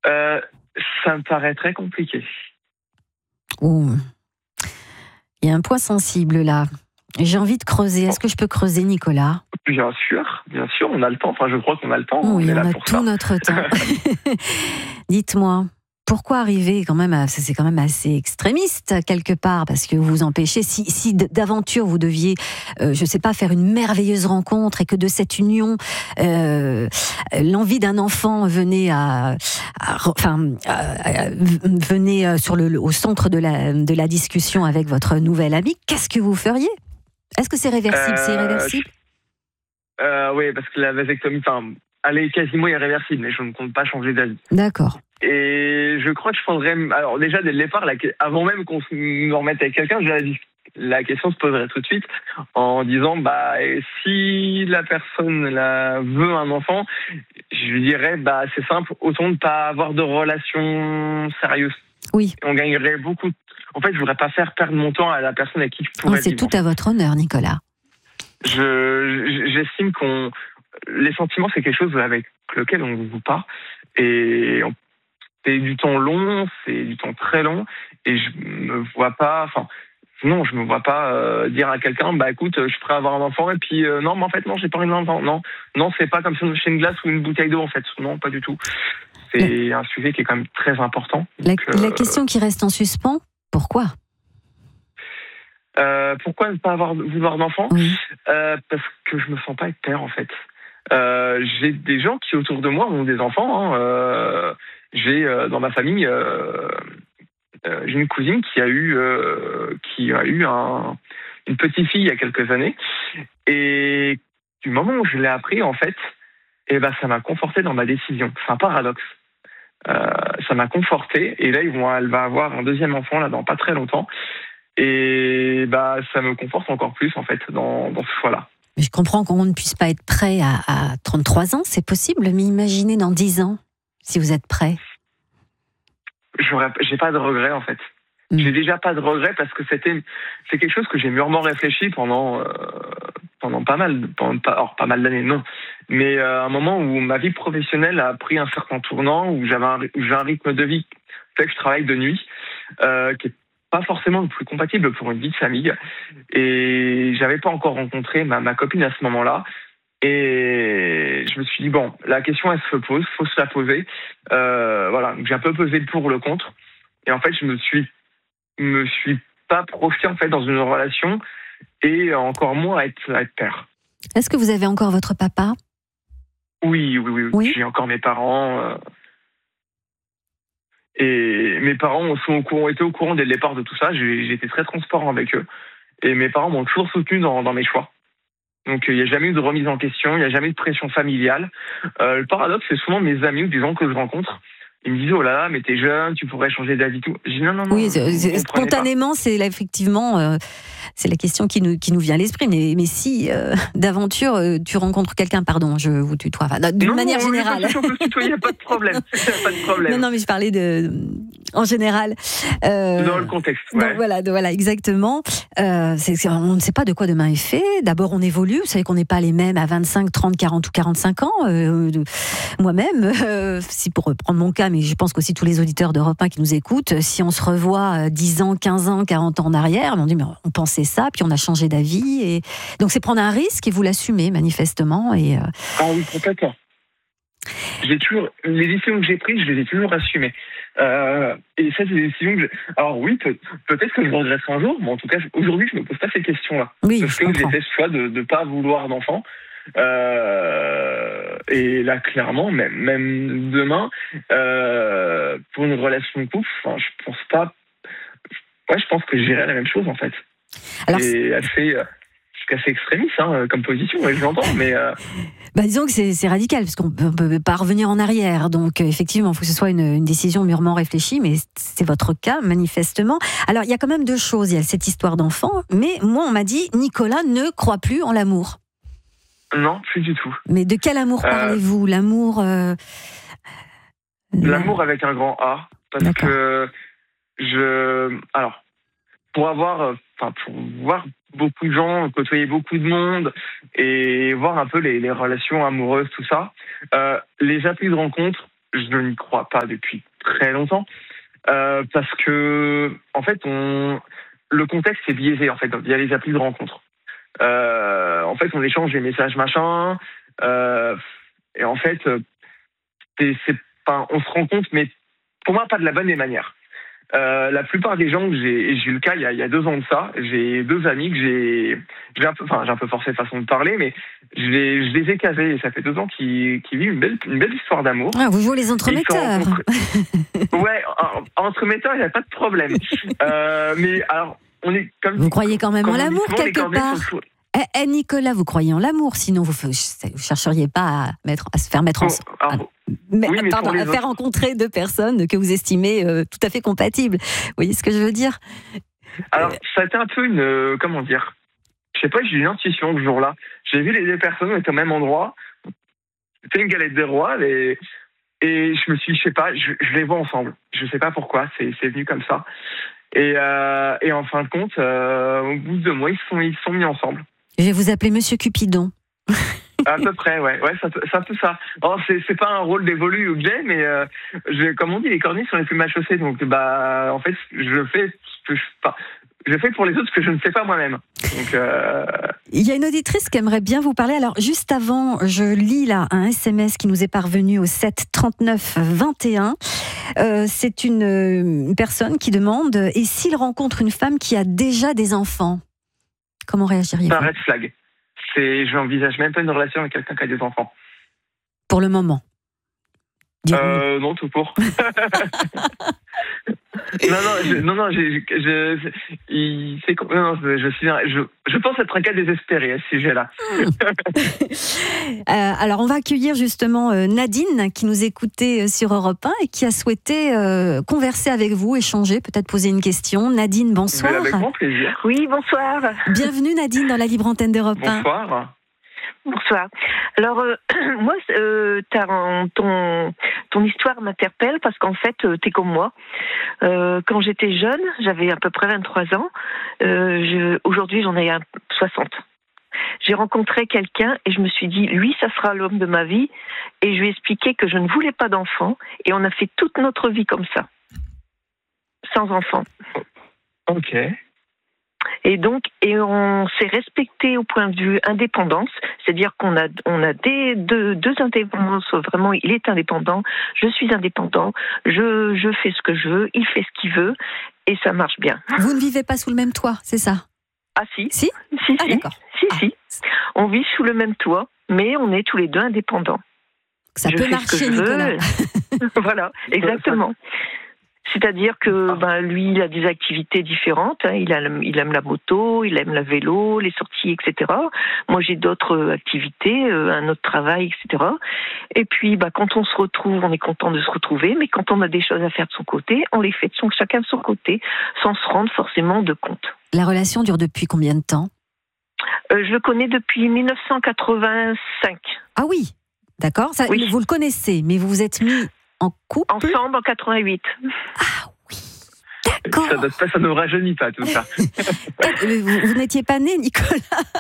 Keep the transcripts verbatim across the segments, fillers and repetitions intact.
Euh, ça me paraît très compliqué. Ouh. Il y a un point sensible là. J'ai envie de creuser. Est-ce que je peux creuser, Nicolas ? Bien sûr, bien sûr, on a le temps. Enfin, je crois qu'on a le temps. Oui, on est on là a pour tout ça. notre temps. Dites-moi, pourquoi arriver quand même à... C'est quand même assez extrémiste quelque part, parce que vous vous empêchez. Si, si d'aventure vous deviez, euh, je ne sais pas, faire une merveilleuse rencontre et que de cette union, euh, l'envie d'un enfant venait à, à, enfin, à, à, venait sur le, au centre de la, de la discussion avec votre nouvelle amie, qu'est-ce que vous feriez ? Est-ce que c'est réversible ? Euh, C'est irréversible ? euh, Oui, parce que la vasectomie, enfin, elle est quasiment irréversible, mais je ne compte pas changer d'avis. D'accord. Et je crois que je prendrais... Alors déjà, dès le départ, la... avant même qu'on nous remette avec quelqu'un, la... la question se poserait tout de suite en disant, bah, si la personne la... veut un enfant, je lui dirais, bah, c'est simple, autant ne pas avoir de relation sérieuse. Oui. On gagnerait beaucoup. En fait, je voudrais pas faire perdre mon temps à la personne avec qui je pourrais oh, c'est vivre. tout à votre honneur, Nicolas. Je, j'estime qu'on... Les sentiments, c'est quelque chose avec lequel on ne joue pas. Et on... c'est du temps long, c'est du temps très long. Et je me vois pas... Enfin, non, je me vois pas euh, dire à quelqu'un, bah écoute, je suis prêt à avoir un enfant. Et puis, euh, non, mais en fait, non, j'ai pas envie d'un enfant. Non, non, c'est pas comme si on achetait une glace ou une bouteille d'eau, en fait. Non, pas du tout. C'est la... un sujet qui est quand même très important. La, donc, euh... la question qui reste en suspens, pourquoi ? Euh, pourquoi ne pas avoir vouloir d'enfant ? Oui. euh, Parce que je me sens pas être père en fait. Euh, j'ai des gens qui autour de moi ont des enfants. Hein. Euh, j'ai euh, dans ma famille, euh, euh, j'ai une cousine qui a eu euh, qui a eu un, une petite fille il y a quelques années. Et du moment où je l'ai appris en fait, et ben ça m'a conforté dans ma décision. C'est un paradoxe. Euh, ça m'a conforté. Et là, ils vont, elle va avoir un deuxième enfant là dans pas très longtemps. Et bah, ça me conforte encore plus, en fait, dans, dans ce choix-là. Mais je comprends qu'on ne puisse pas être prêt à, à trente-trois ans, c'est possible, mais imaginez dans dix ans, si vous êtes prêt. J'aurais, j'ai pas de regrets, en fait. Mmh. J'ai déjà pas de regrets parce que c'était, c'est quelque chose que j'ai mûrement réfléchi pendant, euh, pendant pas mal, pendant, alors pas mal d'années, non. Mais euh, un moment où ma vie professionnelle a pris un certain tournant, où j'avais un, où j'ai un rythme de vie, fait que je travaille de nuit, euh, qui est pas forcément le plus compatible pour une vie de famille. Et j'avais pas encore rencontré ma, ma copine à ce moment-là. Et je me suis dit, bon, la question, elle se pose, faut se la poser. Euh, voilà, donc j'ai un peu pesé le pour, le contre. Et en fait, je me suis, me suis pas projeté, en fait, dans une relation et encore moins à être, à être père. Est-ce que vous avez encore votre papa ? Oui, oui, oui, oui. J'ai encore mes parents. Euh... Et mes parents sont au courant, étaient au courant dès le départ de tout ça. J'ai, j'ai été très transparent avec eux. Et mes parents m'ont toujours soutenu dans, dans mes choix. Donc, il n'y a jamais eu de remise en question, il n'y a jamais eu de pression familiale. Euh, le paradoxe, c'est souvent mes amis ou des gens que je rencontre. Ils me disent, oh là là, mais t'es jeune, tu pourrais changer d'avis, tout. Je dis, non, non, non. Oui, c'est, c'est, spontanément, pas. c'est là, effectivement, euh, c'est la question qui nous, qui nous vient à l'esprit. Mais, mais si, euh, d'aventure, euh, tu rencontres quelqu'un, pardon, je vous tutoie, enfin, d'une non, manière non, générale. On peut se tutoyer, il n'y a pas de problème. pas de problème. Non, non, mais je parlais de, en général. Euh, Dans le contexte, ouais. Donc, voilà, de, voilà, exactement. Euh, c'est, c'est, on ne sait pas de quoi demain est fait. D'abord, on évolue. Vous savez qu'on n'est pas les mêmes à vingt-cinq, trente, quarante ou quarante-cinq ans. Euh, de, moi-même, euh, si pour reprendre mon cas, mais je pense qu'aussi tous les auditeurs d'Europe un qui nous écoutent, si on se revoit dix ans, quinze ans, quarante ans en arrière, on dit mais on pensait ça, puis on a changé d'avis. Et... Donc c'est prendre un risque et vous l'assumez manifestement. Et, euh... Ah oui, complètement. J'ai toujours, les décisions que j'ai prises, je les ai toujours assumées. Euh, et ça, c'est des décisions que j'ai... Alors oui, peut, peut-être que je regretterai un jour, mais en tout cas, aujourd'hui, je ne me pose pas ces questions-là. Oui, parce que j'ai fait ce choix de ne pas vouloir d'enfant. Euh, et là, clairement, même, même demain, euh, pour une relation de couple, enfin, je pense pas... Ouais, je pense que je dirais la même chose, en fait. Alors, c'est assez... C'est assez extrémiste hein, comme position, ouais, je l'entends, mais... Euh... Bah, disons que c'est, c'est radical, parce qu'on ne peut pas revenir en arrière. Donc, euh, effectivement, il faut que ce soit une, une décision mûrement réfléchie, mais c'est votre cas, manifestement. Alors, il y a quand même deux choses. Il y a cette histoire d'enfant, mais moi, on m'a dit, Nicolas ne croit plus en l'amour. Non, plus du tout. Mais de quel amour euh... parlez-vous ? L'amour... Euh... L'amour avec un grand A, parce D'accord. que je... Alors, pour avoir... Enfin, pour voir beaucoup de gens, côtoyer beaucoup de monde et voir un peu les, les relations amoureuses, tout ça. Euh, les applis de rencontre, je n'y crois pas depuis très longtemps. Euh, parce que, en fait, on, le contexte est biaisé, en fait, via les applis de rencontre. Euh, en fait, on échange des messages, machin, euh, et en fait, c'est, c'est pas, on se rend compte, mais pour moi, pas de la bonne des manières. Euh, la plupart des gens que j'ai, et j'ai eu le cas il y, a, il y a deux ans de ça, j'ai deux amis que j'ai, j'ai un peu, enfin j'ai un peu forcé façon de parler, mais je les, je les ai casés et ça fait deux ans qu'ils, qu'ils vivent une belle, une belle histoire d'amour. Ah, vous jouez les entremetteurs. Ouais, entremetteurs, il n'y a pas de problème. euh, mais alors, on est comme. Vous croyez quand même comme en l'amour souvent, quelque part. Sont... Eh, eh, Nicolas, vous croyez en l'amour, sinon vous ne chercheriez pas à, mettre, à se faire mettre ensemble. Oh, alors, mais, oui, mais pardon, à faire rencontrer deux personnes que vous estimez euh, tout à fait compatibles. Vous voyez ce que je veux dire? Alors, ça a été un peu une... Euh, comment dire? Je sais pas, j'ai eu une intuition ce jour-là. J'ai vu les deux personnes, on était au même endroit. C'était une galette des rois. Et, et je me suis dit, je sais pas, je, je les vois ensemble. Je sais pas pourquoi, c'est, c'est venu comme ça. Et, euh, et en fin de compte, euh, au bout de deux mois, ils se sont, ils se sont mis ensemble. Je vais vous appeler Monsieur Cupidon. À peu près, ouais, ouais, c'est un peu ça. Alors, c'est, c'est pas un rôle dévolu ou que j'ai, mais euh, je, comme on dit, les corniches sont les plus mal chaussées, donc bah, en fait, je fais ce que je, enfin, je fais pour les autres ce que je ne fais pas moi-même. Donc, euh... il y a une auditrice qui aimerait bien vous parler. Alors, juste avant, je lis là un S M S qui nous est parvenu au sept trente-neuf vingt et un. Euh, c'est une, une personne qui demande, et s'il rencontre une femme qui a déjà des enfants, comment réagiriez-vous? C'est un red flag. C'est, je n'envisage même pas une relation avec quelqu'un qui a des enfants. Pour le moment. Euh, non, tout court. non, non, je, non, non, je, je, je, il, c'est, non, non, je, suis, je, je pense être un cas désespéré à ce sujet-là. euh, alors, on va accueillir justement euh, Nadine qui nous écoutait sur Europe un et qui a souhaité euh, converser avec vous, échanger, peut-être poser une question. Nadine, bonsoir. Avec grand plaisir. Oui, bonsoir. Bienvenue Nadine dans la libre antenne d'Europe un. Bonsoir. Bonsoir. Alors, euh, moi, euh, ton, ton histoire m'interpelle parce qu'en fait, euh, t'es comme moi. Euh, quand j'étais jeune, j'avais à peu près vingt-trois ans. Euh, je, aujourd'hui, j'en ai soixante. J'ai rencontré quelqu'un et je me suis dit, lui, ça sera l'homme de ma vie. Et je lui ai expliqué que je ne voulais pas d'enfant. Et on a fait toute notre vie comme ça, sans enfant. Ok. Et donc, et on s'est respecté au point de vue indépendance, c'est-à-dire qu'on a, on a des, deux, deux indépendances, vraiment, il est indépendant, je suis indépendant, je, je fais ce que je veux, il fait ce qu'il veut, et ça marche bien. Vous ne vivez pas sous le même toit, c'est ça? Ah si, si, si, ah, si, d'accord. si, ah. si. On vit sous le même toit, mais on est tous les deux indépendants. Ça je peut marcher, Nicolas. Voilà, exactement. C'est-à-dire que ben, lui, il a des activités différentes. Hein. Il, a, il aime la moto, il aime le vélo, les sorties, et cetera. Moi, j'ai d'autres activités, euh, un autre travail, et cetera. Et puis, ben, quand on se retrouve, on est content de se retrouver. Mais quand on a des choses à faire de son côté, on les fait de son, chacun de son côté, sans se rendre forcément de compte. La relation dure depuis combien de temps? euh, Je le connais depuis dix-neuf cent quatre-vingt-cinq. Ah oui, d'accord. Ça, oui. Vous le connaissez, mais vous vous êtes mis en couple ensemble en quatre-vingt-huit. Ah oui, d'accord. Ça, ça, ça ne rajeunit pas tout ça. vous, vous n'étiez pas né, Nicolas?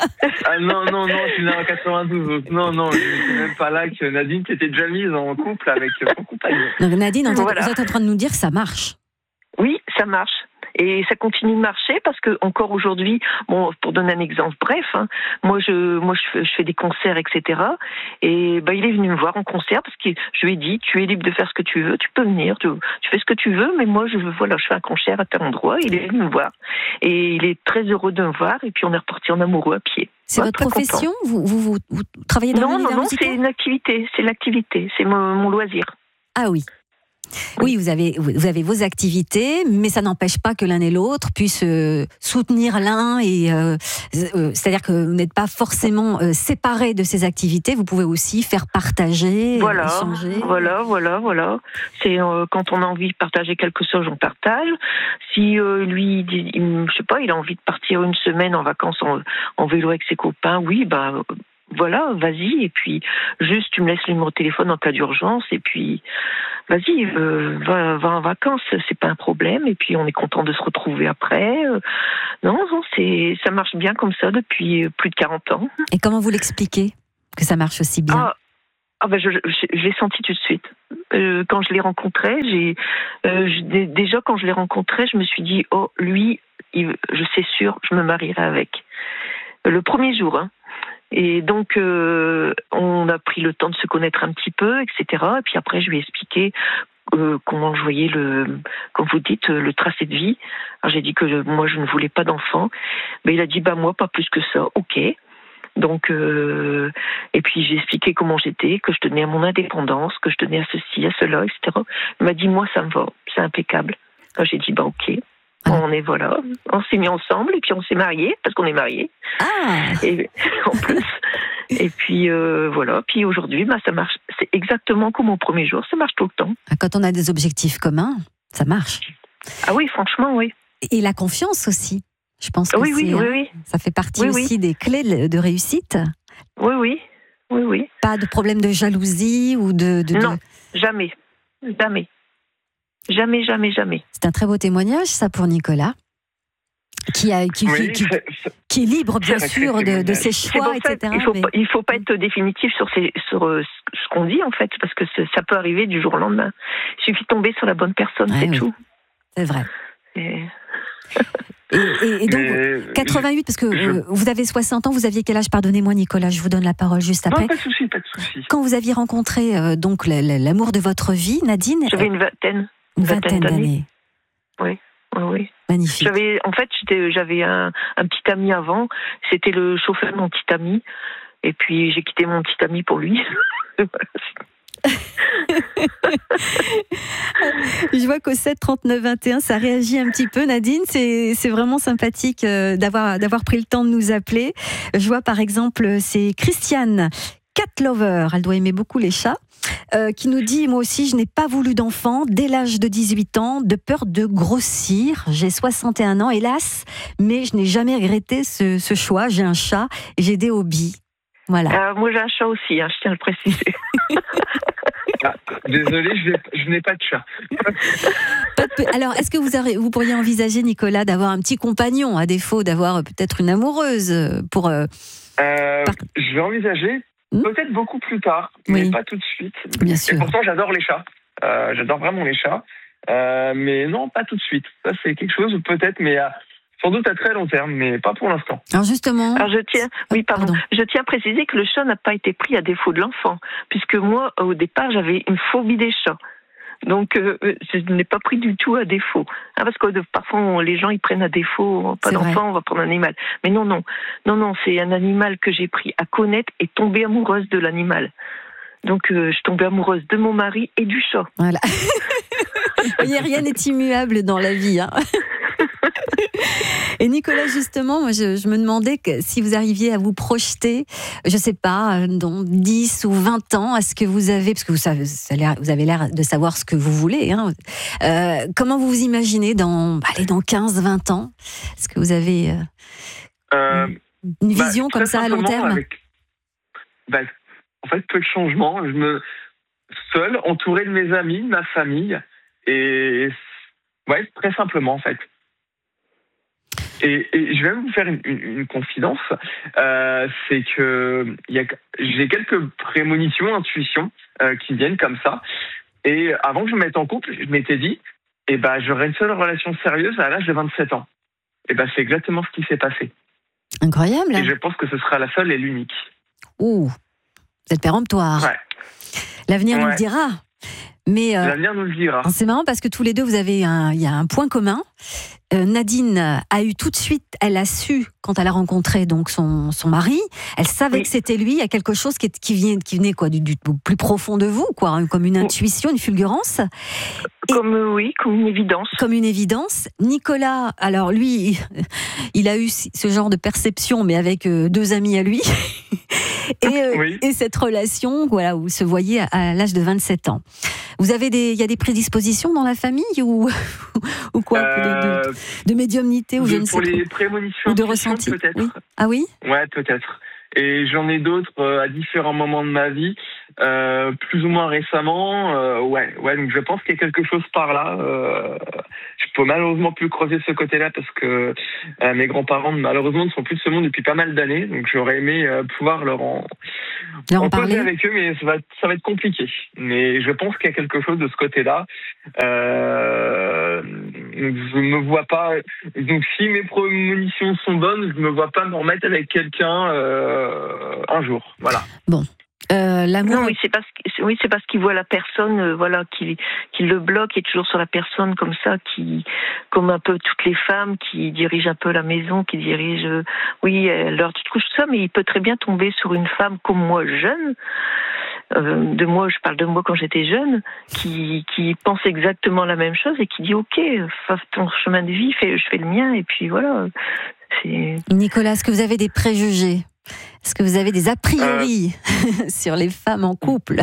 Ah non, non, non, je suis né en quatre-vingt-douze. Non, non, je n'étais même pas là que Nadine qui était déjà mise en couple avec son compagnon. Donc Nadine, voilà. Vous êtes en train de nous dire que ça marche? Oui, ça marche. Et ça continue de marcher parce que encore aujourd'hui, bon, pour donner un exemple bref, hein, moi je, moi je fais, je fais des concerts, et cetera. Et ben il est venu me voir en concert parce que je lui ai dit, tu es libre de faire ce que tu veux, tu peux venir, tu, tu fais ce que tu veux, mais moi je voilà, je fais un concert à tel endroit. Il est venu me voir et il est très heureux de me voir. Et puis on est reparti en amoureux à pied. C'est ouais, votre profession? vous, vous, vous, vous travaillez dans non, l'univers Non, non, musical? c'est une activité, c'est l'activité, c'est mon, mon loisir. Ah oui. Oui, vous avez, vous avez vos activités, mais ça n'empêche pas que l'un et l'autre puissent euh, soutenir l'un. Et euh, euh, c'est-à-dire que vous n'êtes pas forcément euh, séparés de ces activités. Vous pouvez aussi faire partager, voilà, échanger. Voilà, voilà, voilà. C'est euh, quand on a envie de partager quelque chose, on partage. Si euh, lui, il, il, je sais pas, il a envie de partir une semaine en vacances en, en vélo avec ses copains, oui, ben. Voilà, vas-y, et puis juste tu me laisses le numéro de téléphone en cas d'urgence, et puis vas-y, euh, va, va en vacances, c'est pas un problème, et puis on est content de se retrouver après. Euh, non, non, c'est, ça marche bien comme ça depuis plus de quarante ans. Et comment vous l'expliquez que ça marche aussi bien? Ah, Ah ben je, je, je l'ai senti tout de suite. Euh, quand je l'ai rencontré, j'ai euh, je, déjà quand je l'ai rencontré, je me suis dit oh lui, il, je sais sûr, je me marierai avec. Le premier jour, hein. Et donc euh, on a pris le temps de se connaître un petit peu, et cetera. Et puis après, je lui ai expliqué euh, comment je voyais le, comme vous dites, le tracé de vie. Alors j'ai dit que je, moi je ne voulais pas d'enfant, mais il a dit bah moi pas plus que ça. Ok. Donc, euh, et puis j'ai expliqué comment j'étais, que je tenais à mon indépendance, que je tenais à ceci, à cela, et cetera. Il m'a dit, moi, ça me va, c'est impeccable. Alors j'ai dit, bah ok, on est voilà, on s'est mis ensemble et puis on s'est mariés, parce qu'on est mariés. Ah. Et, en plus. Et puis euh, voilà, puis aujourd'hui, bah, ça marche. C'est exactement comme au premier jour, ça marche tout le temps. Quand on a des objectifs communs, ça marche. Ah oui, franchement, oui. Et la confiance aussi. Je pense que oui, oui, oui, oui. ça fait partie oui, aussi oui. des clés de réussite. Oui, oui, oui, oui. Pas de problème de jalousie ou de... de non, de... jamais, jamais. Jamais, jamais, jamais. C'est un très beau témoignage, ça, pour Nicolas, qui, a, qui, oui, qui, c'est, c'est, qui est libre, bien sûr, de, de ses choix, et cetera. Il ne faut, mais... pas, il faut pas être définitif sur, ces, sur euh, ce qu'on dit, en fait, parce que ça peut arriver du jour au lendemain. Il suffit de tomber sur la bonne personne, ouais, c'est oui. tout. C'est vrai. Et... Et, et, et donc, mais quatre-vingt-huit, parce que je... euh, vous avez soixante ans, vous aviez quel âge? Pardonnez-moi, Nicolas, je vous donne la parole juste après. Non, pas de souci, pas de souci. Quand vous aviez rencontré euh, donc l'amour de votre vie, Nadine? J'avais une vingtaine. Une vingtaine d'années. Oui, oui, oui. Magnifique. J'avais, en fait, j'avais un, un petit ami avant. C'était le chauffeur de mon petit ami. Et puis, j'ai quitté mon petit ami pour lui. Je vois qu'au sept trente-neuf vingt et un, ça réagit un petit peu, Nadine. C'est, c'est vraiment sympathique d'avoir, d'avoir pris le temps de nous appeler. Je vois par exemple, c'est Christiane, cat lover, elle doit aimer beaucoup les chats, euh, qui nous dit, moi aussi, je n'ai pas voulu d'enfant dès l'âge de dix-huit ans, de peur de grossir. J'ai soixante et un ans, hélas, mais je n'ai jamais regretté ce, ce choix. J'ai un chat et j'ai des hobbies. Voilà. Euh, moi, j'ai un chat aussi, hein, je tiens à le préciser. Ah, désolé, je n'ai, je n'ai pas de chat. Pas de... Alors, est-ce que vous, aurez, vous pourriez envisager, Nicolas, d'avoir un petit compagnon, à défaut d'avoir peut-être une amoureuse pour... Euh... Euh, Par... Je vais envisager, hmm peut-être beaucoup plus tard, oui. mais pas tout de suite. Bien sûr. Et pourtant, j'adore les chats. Euh, j'adore vraiment les chats. Euh, mais non, pas tout de suite. Ça, c'est quelque chose, peut-être, mais... Euh, sans doute à très long terme, mais pas pour l'instant. Alors justement... Alors je tiens, oui, pardon. pardon. Je tiens à préciser que le chat n'a pas été pris à défaut de l'enfant, puisque moi, au départ, j'avais une phobie des chats. Donc, euh, je n'ai pas pris du tout à défaut. Hein, parce que parfois, on, les gens, ils prennent à défaut, pas c'est d'enfant, vrai. On va prendre un animal. Mais non, non. Non, non, c'est un animal que j'ai pris à connaître et tombée amoureuse de l'animal. Donc, euh, je tombais amoureuse de mon mari et du chat. Voilà. Vous voyez, rien n'est immuable dans la vie, hein. Et Nicolas, justement, moi, je, je me demandais que si vous arriviez à vous projeter, je ne sais pas, dans dix ou vingt ans, est-ce que vous avez, parce que vous, savez, vous avez l'air de savoir ce que vous voulez, hein, euh, comment vous vous imaginez dans, allez, dans quinze vingt ans? Est-ce que vous avez euh, euh, une vision bah, comme ça à long terme? avec, bah, En fait, peu de changements. Je me seul, entouré de mes amis, de ma famille, et ouais, très simplement, en fait. Et, et je vais même vous faire une, une, une confidence, euh, c'est que y a, j'ai quelques prémonitions, intuitions euh, qui viennent comme ça. Et avant que je me mette en couple, je m'étais dit, eh ben, j'aurai une seule relation sérieuse à l'âge de vingt-sept ans. Et ben, c'est exactement ce qui s'est passé. Incroyable. Et je pense que ce sera la seule et l'unique. Ouh, vous êtes péremptoire. Ouais. L'avenir ouais. nous le dira. Mais euh, l'avenir nous le dira. C'est marrant parce que tous les deux, vous avez un, il y a un point commun. Euh, Nadine a eu tout de suite, elle a su quand elle a rencontré donc son, son mari, elle savait oui. que c'était lui. Il y a quelque chose qui, est, qui, vient, qui venait quoi, du, du plus profond de vous, quoi, hein, comme une intuition, une fulgurance. Et, comme euh, oui, comme une évidence. Comme une évidence. Nicolas, alors lui, il a eu ce genre de perception, mais avec euh, deux amis à lui. Et, euh, oui. et cette relation, voilà, où vous se voyez à, à l'âge de vingt-sept ans. Vous avez des, il y a des prédispositions dans la famille ou, ou quoi, euh, de, de, de médiumnité ou de, je ne sais Pour trop. les prémonitions, ou de ressenti, peut-être. Oui. Ah oui. Ouais, peut-être. Et j'en ai d'autres euh, à différents moments de ma vie. euh, plus ou moins récemment. Euh, ouais, ouais. Donc je pense qu'il y a quelque chose par là. Euh, je peux malheureusement plus creuser ce côté-là parce que euh, mes grands-parents malheureusement ne sont plus de ce monde depuis pas mal d'années. Donc j'aurais aimé euh, pouvoir leur en, en, en parler avec eux, mais ça va, ça va être compliqué. Mais je pense qu'il y a quelque chose de ce côté-là. Euh, je me vois pas. Donc si mes prémonitions sont bonnes, je me vois pas me remettre avec quelqu'un euh, un jour. Voilà. Bon. Euh, l'amour. Non, oui, c'est parce que, oui, c'est parce qu'il voit la personne, euh, voilà, qui, qui le bloque, et toujours sur la personne comme ça, qui, comme un peu toutes les femmes, qui dirigent un peu la maison, qui dirigent, euh, oui, leur petite couche, tout ça, mais il peut très bien tomber sur une femme comme moi, jeune, euh, de moi, je parle de moi quand j'étais jeune, qui, qui pense exactement la même chose et qui dit, ok, fais ton chemin de vie, fais, je fais le mien, et puis voilà. C'est... Nicolas, est-ce que vous avez des préjugés ? Est-ce que vous avez des a priori euh... sur les femmes en couple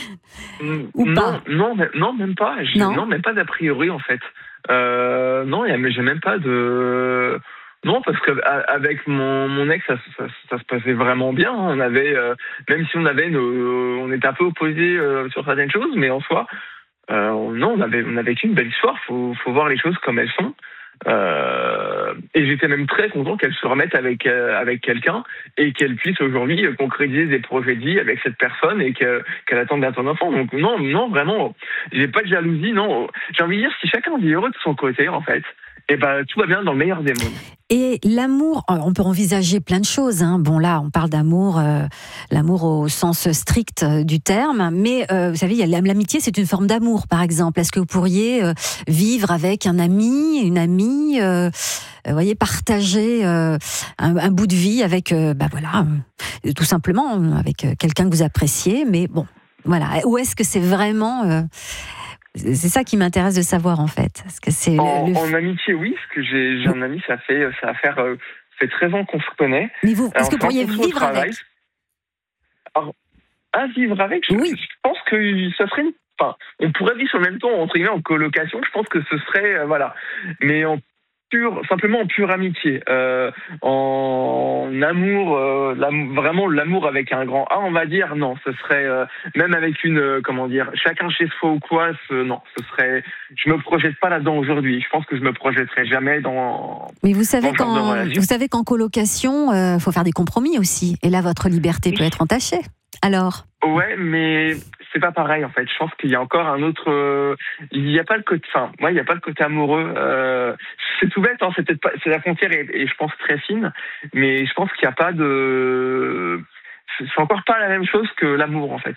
ou non, pas non, non, même pas. Non. non, même pas d'a priori en fait. Euh, non, j'ai même pas de. Non, parce qu'avec mon, mon ex, ça, ça, ça se passait vraiment bien. On avait, euh, même si on avait, nos, on était un peu opposés euh, sur certaines choses, mais en soi, euh, non, on avait, on a vécu une belle histoire. Faut, faut voir les choses comme elles sont. Euh, et j'étais même très content qu'elle se remette avec euh, avec quelqu'un et qu'elle puisse aujourd'hui concrétiser des projets de vie avec cette personne et que, qu'elle attend bientôt un enfant. Donc non, non, vraiment, j'ai pas de jalousie. Non, j'ai envie de dire si chacun vit heureux de son côté, en fait, et ben tout va bien dans le meilleur des mondes. Et l'amour, on peut envisager plein de choses. Hein. Bon là, on parle d'amour, euh, l'amour au sens strict du terme, mais euh, vous savez, il y a l'amitié, c'est une forme d'amour, par exemple. Est-ce que vous pourriez euh, vivre avec un ami, une amie, euh, vous voyez, partager euh, un, un bout de vie avec, euh, bah voilà, euh, tout simplement avec quelqu'un que vous appréciez, mais bon, voilà. Ou est-ce que c'est vraiment euh, c'est ça qui m'intéresse de savoir en fait. Est-ce que c'est en, le, le... en amitié, oui, parce que j'ai, j'ai un ami, ça fait, ça va faire, euh, ça fait treize ans qu'on se connaît. Mais vous, est-ce que vous pourriez vivre avec? Alors, à vivre avec, je, oui. je pense que ça serait une... Enfin, on pourrait vivre sur le même ton, entre guillemets, en colocation, je pense que ce serait, euh, voilà. Mais en pure, simplement en pure amitié, euh, en amour, euh, l'amour, vraiment l'amour avec un grand A, on va dire, non, ce serait, euh, même avec une, euh, comment dire, chacun chez soi ou quoi, ce, non, ce serait, je me projette pas là-dedans aujourd'hui, je pense que je me projetterai jamais dans... Mais vous savez, qu'en, vous savez qu'en colocation, il euh, faut faire des compromis aussi, et là, votre liberté oui. peut être entachée. Alors ouais, mais c'est pas pareil en fait. Je pense qu'il y a encore un autre. Euh, il n'y a pas le côté. Enfin, moi, il n'y a pas le côté amoureux. Euh, c'est tout bête. Hein, c'est peut-être pas. C'est la frontière est, est, je pense, très fine. Mais je pense qu'il n'y a pas de. C'est encore pas la même chose que l'amour en fait.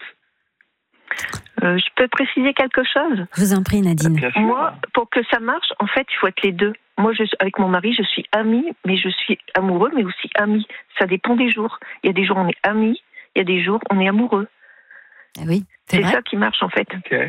Euh, je peux préciser quelque chose ? Je vous en prie, Nadine. Bien sûr. Moi, pour que ça marche, en fait, il faut être les deux. Moi, je, avec mon mari, je suis amie, mais je suis amoureux, mais aussi ami. Ça dépend des jours. Il y a des jours où on est amis. Il y a des jours, on est amoureux. Oui, c'est, c'est vrai. ça qui marche en fait. Okay.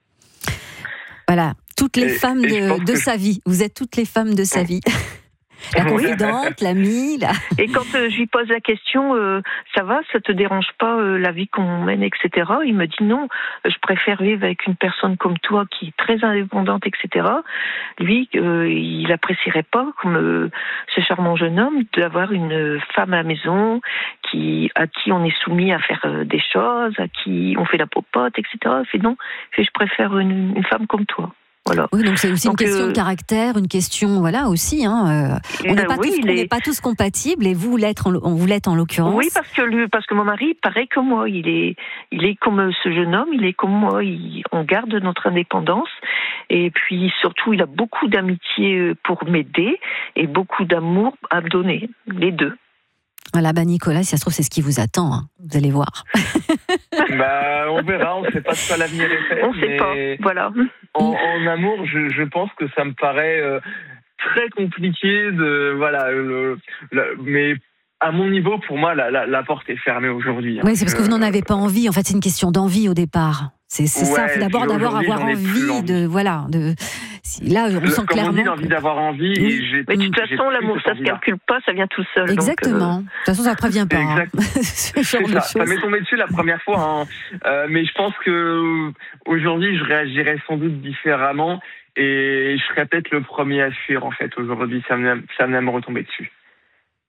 Voilà, toutes les et, femmes et de, de que... sa vie. Vous êtes toutes les femmes de sa vie. La confidente, l'amie. La... Et quand euh, je lui pose la question, euh, ça va, ça te dérange pas euh, la vie qu'on mène, et cetera. Il me dit non, je préfère vivre avec une personne comme toi qui est très indépendante, et cetera. Lui, euh, il apprécierait pas, comme euh, ce charmant jeune homme, d'avoir une femme à la maison qui, à qui on est soumis à faire euh, des choses, à qui on fait la popote, et cetera. Il fait non, il fait, je préfère une, une femme comme toi. Voilà. Oui, donc c'est aussi donc, une question euh, de caractère, une question, voilà aussi. Hein, euh, on n'est pas, oui, est... pas tous compatibles, et vous l'êtes, en, vous l'êtes en l'occurrence. Oui, parce que lui, parce que mon mari, pareil que moi, il est, il est comme ce jeune homme, il est comme moi. Il, on garde notre indépendance, et puis surtout, il a beaucoup d'amitié pour m'aider et beaucoup d'amour à me donner, les deux. Voilà, bah Nicolas, si ça se trouve, c'est ce qui vous attend, hein. Vous allez voir. bah, on verra, on ne sait pas de quoi l'avenir est fait. On ne sait pas, voilà. En, en amour, je, je pense que ça me paraît euh, très compliqué de, voilà, le, le, mais à mon niveau, pour moi, la, la, la porte est fermée aujourd'hui. Hein. Oui, c'est parce que vous n'en avez pas envie. En fait, c'est une question d'envie au départ. C'est, c'est ouais, ça, il faut d'abord d'avoir avoir envie, envie de, voilà, de. Là, on sent clairement. J'ai envie d'avoir envie. Oui. Et j'ai, mais de toute j'ai façon, l'amour, ça se calcule pas, ça vient tout seul. Exactement. Donc, euh... De toute façon, ça prévient pas. Exact. Hein. Ce genre c'est de ça. Ça m'est tombé dessus la première fois, hein. euh, mais je pense que aujourd'hui, je réagirais sans doute différemment et je serais peut-être le premier à fuir en fait. Aujourd'hui, ça venait, ça venait à me retomber dessus.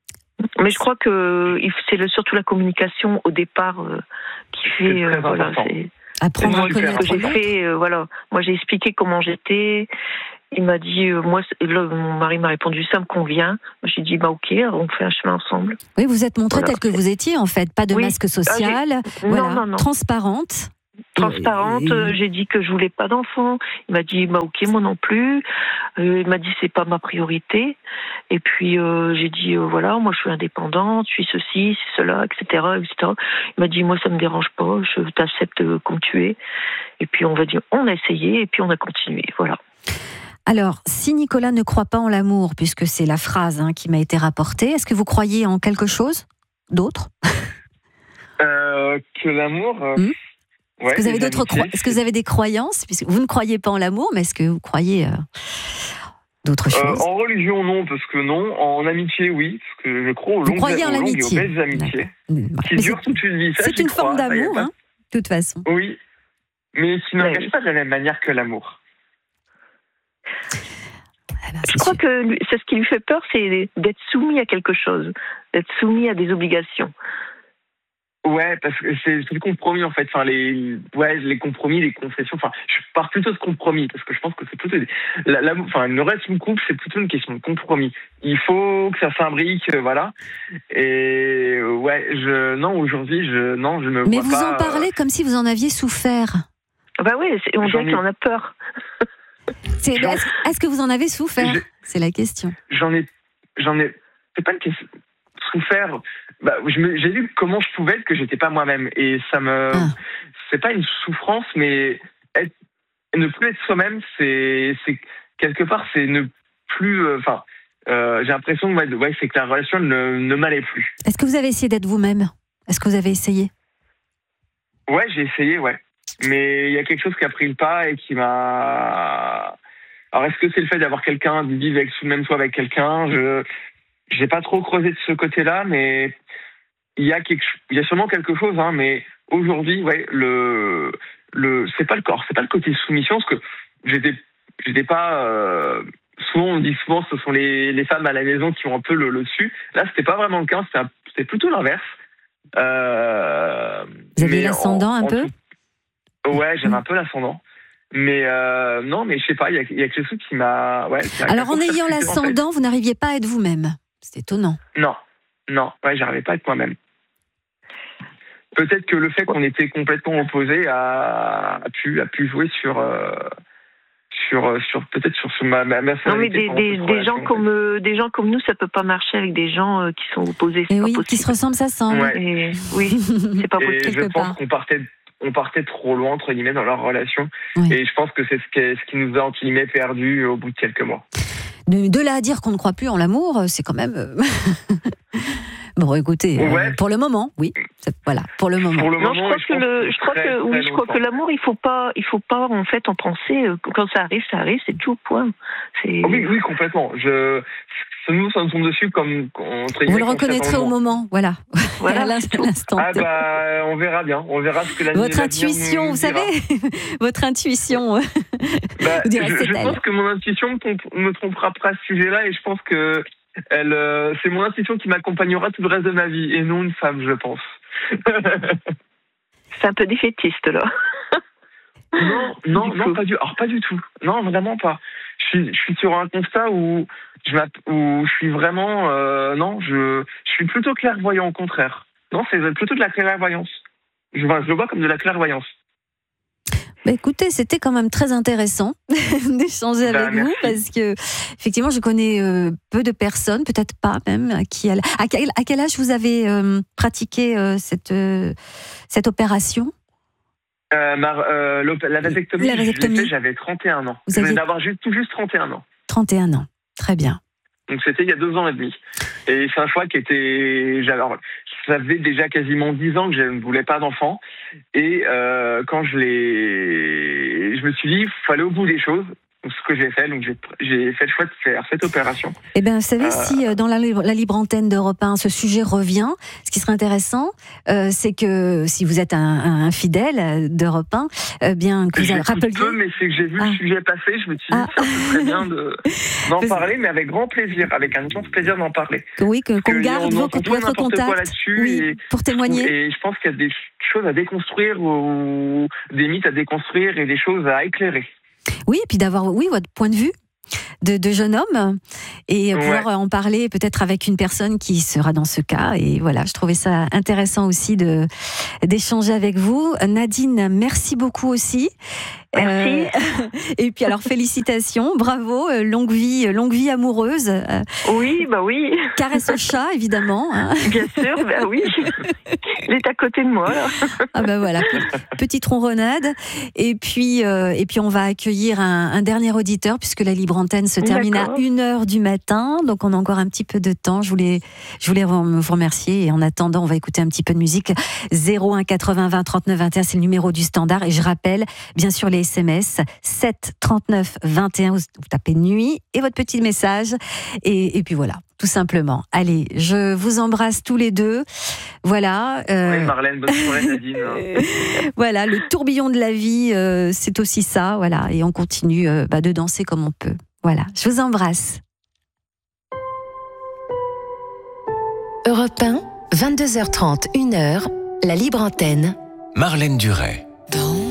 Mais je crois que c'est le, surtout la communication au départ euh, qui fait. C'est euh, voilà, important. c'est... Apprendre moi, à connaître que j'ai l'autre. fait, euh, voilà. Moi, j'ai expliqué comment j'étais. Il m'a dit, euh, moi, là, mon mari m'a répondu, ça me convient. Moi, j'ai dit, bah ok, on fait un chemin ensemble. Oui, vous êtes montrée Voilà. tel que vous étiez, en fait. Pas de Oui. masque social. Ah, voilà. Non, non, non. Transparente. Transparente, Et- euh, j'ai dit que je voulais pas d'enfant. Il m'a dit, bah ok, moi non plus. Euh, il m'a dit, c'est pas ma priorité. Et puis euh, j'ai dit, euh, voilà, moi je suis indépendante, je suis ceci, c'est cela, et cetera, et cetera. Il m'a dit, moi ça me dérange pas, je t'accepte comme tu es. Et puis on va dire, on a essayé et puis on a continué, voilà. Alors, si Nicolas ne croit pas en l'amour, puisque c'est la phrase hein, qui m'a été rapportée, est-ce que vous croyez en quelque chose d'autre? Euh, que l'amour. Euh... Hmm. Ouais, Est-ce que vous avez les d'autres amitiés, cro- Est-ce que vous avez des croyances, puisque vous ne croyez pas en l'amour, mais est-ce que vous croyez euh, d'autres Euh, choses? en religion, non, parce que non. En amitié, oui, parce que je crois aux Vous longues, croyez en aux longues et aux l'amitié. belles amitiés Voilà. qui Mais durent c'est- toute une vie. Ça, C'est j'y une crois, forme ça, y a d'amour, pas de- hein, de toute façon. Oui, mais qui n'engage Ouais. pas de la même manière que l'amour. Ah ben, Je c'est crois sûr. que lui- c'est ce qui lui fait peur, c'est d'être soumis à quelque chose, d'être soumis à des obligations. Ouais, parce que c'est c'est le compromis en fait. Enfin, les, ouais, les compromis, les concessions. Enfin, je pars plutôt de compromis parce que je pense que c'est plutôt, des- la, la- enfin, le reste d'une couple, c'est plutôt une question de compromis. Il faut que ça s'imbrique, euh, voilà. Et euh, ouais, je, non, aujourd'hui, je, non, je me Mais vois vous pas. en parlez comme si vous en aviez souffert. Bah oui, c'est- on J'en dirait ai- qu'on a peur. C'est- J'en- Est-ce est-ce que vous en avez souffert? J'ai- C'est la question. J'en ai, j'en ai. C'est pas une question souffert. Bah, je me- j'ai vu comment je pouvais être que j'étais pas moi-même et ça me. Ah. C'est pas une souffrance, mais être, ne plus être soi-même, c'est, c'est quelque part, c'est ne plus. Enfin, euh, j'ai l'impression ouais, ouais, c'est que la relation ne, ne m'allait plus. Est-ce que vous avez essayé d'être vous-même? Est-ce que vous avez essayé? Ouais, j'ai essayé, ouais, mais il y a quelque chose qui a pris le pas et qui m'a. Alors, est-ce que c'est le fait d'avoir quelqu'un, de vivre avec sous le même toit avec quelqu'un? Je j'ai pas trop creusé de ce côté-là, mais il y a quelque, il y a sûrement quelque chose, hein. Mais aujourd'hui, ouais, le, le, c'est pas le corps, c'est pas le côté soumission, parce que j'étais, j'étais pas. Euh, souvent, on dit souvent, ce sont les, les femmes à la maison qui ont un peu le, le dessus. Là, c'était pas vraiment le cas, c'était, un- c'était plutôt l'inverse. Euh, Vous aviez mais l'ascendant en- un en peu? tout- Ouais, j'avais un peu l'ascendant. Mais euh, non, mais je sais pas, il y a, il y a quelque chose qui m'a. Ouais, qui a Alors en quelque chose ayant qui a percuté, en fait. l'ascendant, vous n'arriviez pas à être vous-même. C'est étonnant. Non, non, ouais, j'arrivais pas à être moi-même. Peut-être que le fait qu'on était complètement opposés a, a pu a pu jouer sur euh, sur sur peut-être sur, sur ma, ma Non mais personnalité. des, pendant des, cette des relation, gens en fait. comme euh, des gens comme nous, ça peut pas marcher avec des gens euh, qui sont opposés. C'est Et pas oui, possible. qui se ressemblent, ça sent. Ouais. Et, oui, c'est pas Et possible. je quelque pense part. qu'on partait on partait trop loin entre guillemets dans leur relation. Oui. Et je pense que c'est ce qui, ce qui nous a entre guillemets perdu au bout de quelques mois. De, de là à dire qu'on ne croit plus en l'amour, c'est quand même. euh, bon, écoutez, euh, Ouais. pour le moment, oui. C'est- Voilà, pour le moment. Pour le Non, moment, je crois et que pense le, pour je crois très, que oui, très je crois que longtemps. l'amour, il faut pas, il faut pas en fait en penser. euh, Quand ça arrive, ça arrive, c'est tout point. C'est. Oh oui, oui, complètement. Je, nous, ça nous tombe dessus comme entre Vous guillemets, le qu'on reconnaîtrez s'attend au moment, voilà. Voilà, à l'in- c'est tout. l'instant Ah T. bah, on verra bien. On verra ce que la Votre l'avenir intuition, nous vous dira. savez, votre intuition. euh, Bah, vous direz, je c'est je elle. pense que mon intuition me trompe- me trompera pas à ce sujet-là et je pense que elle, euh, c'est mon intuition qui m'accompagnera tout le reste de ma vie et non une femme, je pense. C'est un peu défaitiste là. non, non, Du non, coup. pas du, alors pas du tout. Non, vraiment pas. Je suis, je suis sur un constat où je m'app- où je suis vraiment, euh, non, je, je suis plutôt clairvoyant au contraire. Non, c'est plutôt de la clairvoyance. Je, vois- je le vois comme de la clairvoyance. Bah, écoutez, c'était quand même très intéressant d'échanger Bah, avec vous merci. parce que effectivement, je connais euh, peu de personnes, peut-être pas même, à qui elle- à quel, à quel âge vous avez euh, pratiqué euh, cette euh, cette opération? Euh, ma- euh, l'op- la vasectomie, La je l'ai vasectomie. fait, j'avais trente et un ans. Vous Je venais aviez- d'avoir juste, tout juste trente et un ans. trente et un ans. Très bien. Donc c'était il y a deux ans et demi. Et c'est un choix qui était... Alors, ça faisait déjà quasiment dix ans que je ne voulais pas d'enfant. Et euh, quand je l'ai... Je me suis dit, il faut aller au bout des choses. Donc, ce que j'ai fait, donc j'ai, j'ai fait le choix de faire cette opération. Eh bien, vous savez, euh... si dans la, la libre antenne d'Europe un, ce sujet revient, ce qui serait intéressant, euh, c'est que si vous êtes un, un fidèle d'Europe un, euh, bien que vous rappeliez... peu, mais c'est que j'ai vu ah. le sujet passer, je me suis dit ah. ça serait bien de, d'en parler, mais avec grand plaisir, avec un immense plaisir d'en parler. Oui, que, qu'on garde vos, votre contact oui, et, pour pour témoigner. Et je pense qu'il y a des choses à déconstruire, ou des mythes à déconstruire et des choses à éclairer. Oui, et puis d'avoir oui, votre point de vue de, de jeune homme et ouais. pouvoir en parler peut-être avec une personne qui sera dans ce cas. Et voilà, je trouvais ça intéressant aussi de, d'échanger avec vous. Nadine, merci beaucoup aussi. Merci. Euh, et puis alors félicitations, bravo, euh, longue vie, longue vie amoureuse. Euh, oui, bah oui. Caresse au chat, évidemment. Hein. Bien sûr, bah oui. Il est à côté de moi. Là. Ah bah voilà, petite ronronade. Et puis, euh, et puis on va accueillir un, un dernier auditeur puisque la libre antenne se termine D'accord. à une heure du matin, donc on a encore un petit peu de temps. Je voulais, je voulais vous remercier. Et en attendant, on va écouter un petit peu de musique. zéro un quatre-vingts vingt trente-neuf vingt et un, c'est le numéro du standard. Et je rappelle, bien sûr, les S M S sept trente-neuf vingt et un, vous tapez nuit et votre petit message et, et puis voilà, tout simplement. Allez, je vous embrasse tous les deux. Voilà. Euh... Oui, Marlène, bonne soirée Nadine. Voilà, le tourbillon de la vie, euh, c'est aussi ça, voilà, et on continue euh, bah, de danser comme on peut. Voilà, je vous embrasse. Europe un, vingt-deux heures trente, une heure, la libre antenne. Marlène Duret.